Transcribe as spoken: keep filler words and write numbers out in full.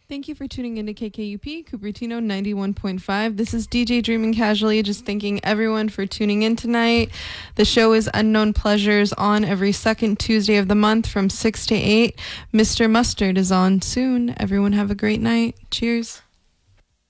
Thank you for tuning into K K U P, Cupertino ninety-one point five. This is D J Dreaming Casually, just thanking everyone for tuning in tonight. The show is Unknown Pleasures, on every second Tuesday of the month from six to eight. Mister Mustard is on soon. Everyone have a great night. Cheers.